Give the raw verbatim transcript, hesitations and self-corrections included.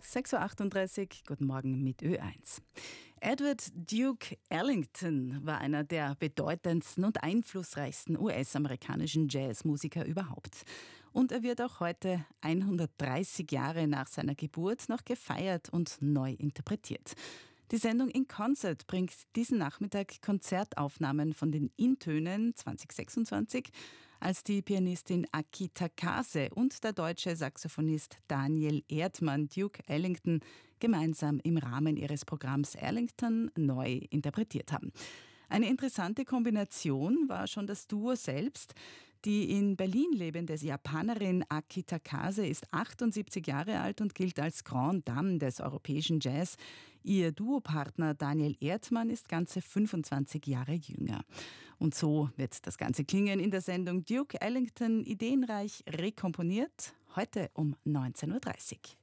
sechs Uhr achtunddreißig, guten Morgen mit Ö eins. Edward Duke Ellington war einer der bedeutendsten und einflussreichsten U S-amerikanischen Jazzmusiker überhaupt. Und er wird auch heute, hundertdreißig Jahre nach seiner Geburt, noch gefeiert und neu interpretiert. Die Sendung In Concert bringt diesen Nachmittag Konzertaufnahmen von den In-Tönen zwanzig sechsundzwanzig, als die Pianistin Aki Takase und der deutsche Saxophonist Daniel Erdmann Duke Ellington gemeinsam im Rahmen ihres Programms Ellington neu interpretiert haben. Eine interessante Kombination war schon das Duo selbst. Die in Berlin lebende Japanerin Aki Takase ist achtundsiebzig Jahre alt und gilt als Grande Dame des europäischen Jazz. Ihr Duopartner Daniel Erdmann ist ganze fünfundzwanzig Jahre jünger. Und so wird das Ganze klingen in der Sendung Duke Ellington ideenreich rekomponiert, heute um neunzehn Uhr dreißig.